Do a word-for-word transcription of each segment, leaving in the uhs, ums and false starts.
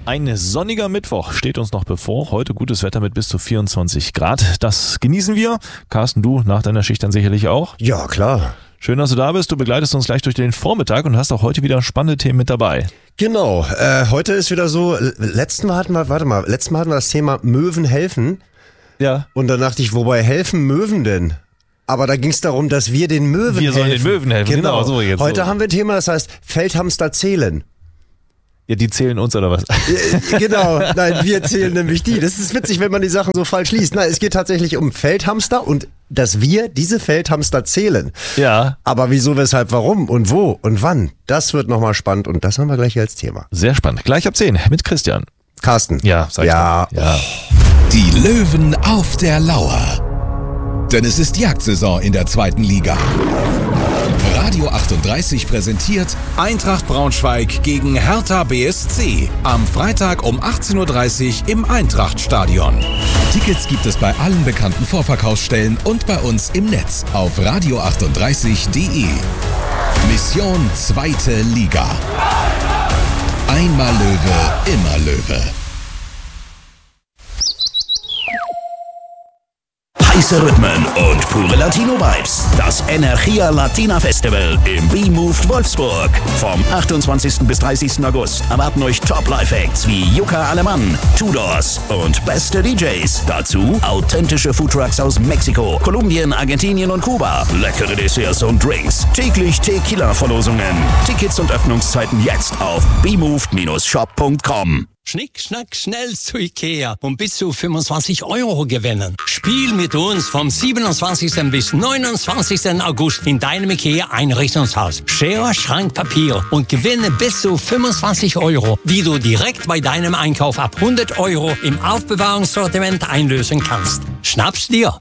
Ein sonniger Mittwoch steht uns noch bevor. Heute gutes Wetter mit bis zu vierundzwanzig Grad. Das genießen wir. Carsten, du nach deiner Schicht dann sicherlich auch? Ja, klar. Schön, dass du da bist. Du begleitest uns gleich durch den Vormittag und hast auch heute wieder spannende Themen mit dabei. Genau. Äh, heute ist wieder so, letzten Mal hatten wir, warte mal, letzten Mal hatten wir das Thema Möwen helfen. Ja. Und dann dachte ich, wobei helfen Möwen denn? Aber da ging es darum, dass wir den Möwen helfen. Wir sollen den Möwen helfen, genau. genau so jetzt heute so. haben wir ein Thema, das heißt Feldhamster zählen. Ja, die zählen uns oder was? Genau, nein, wir zählen nämlich die. Das ist witzig, wenn man die Sachen so falsch liest. Nein, es geht tatsächlich um Feldhamster und dass wir diese Feldhamster zählen. Ja. Aber wieso, weshalb, warum und wo und wann? Das wird nochmal spannend und das haben wir gleich als Thema. Sehr spannend. Gleich ab zehn mit Christian. Carsten. Ja, sag ich ja. Mal. Ja. Die Löwen auf der Lauer. Denn es ist Jagdsaison in der zweiten Liga. Radio achtunddreißig präsentiert Eintracht Braunschweig gegen Hertha B S C am Freitag um achtzehn Uhr dreißig im Eintrachtstadion. Tickets gibt es bei allen bekannten Vorverkaufsstellen und bei uns im Netz auf radio achtunddreißig punkt de. Mission zweite Liga. Einmal Löwe, immer Löwe. Heiße Rhythmen und pure Latino-Vibes. Das Energia Latina Festival im B-Moved Wolfsburg. Vom achtundzwanzigsten bis dreißigsten August erwarten euch Top-Live-Acts wie Yuka Alemann, Tudors und beste D Js. Dazu authentische Foodtrucks aus Mexiko, Kolumbien, Argentinien und Kuba. Leckere Desserts und Drinks. Täglich Tequila-Verlosungen. Tickets und Öffnungszeiten jetzt auf b moved dash shop punkt com. Schnick, schnack, schnell zu Ikea und bis zu fünfundzwanzig Euro gewinnen. Spiel mit uns vom siebenundzwanzigsten bis neunundzwanzigsten August in deinem Ikea-Einrichtungshaus. Schere, Schrank, Papier und gewinne bis zu fünfundzwanzig Euro, die du direkt bei deinem Einkauf ab hundert Euro im Aufbewahrungssortiment einlösen kannst. Schnapp's dir!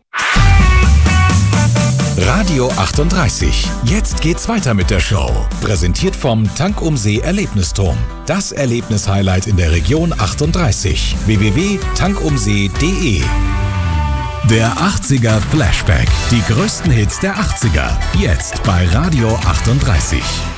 Radio achtunddreißig. Jetzt geht's weiter mit der Show. Präsentiert vom Tank um See Erlebnisturm. Das Erlebnis-Highlight in der Region achtunddreißig. w w w punkt tankumsee punkt de. Der achtziger Flashback. Die größten Hits der achtziger. Jetzt bei Radio achtunddreißig.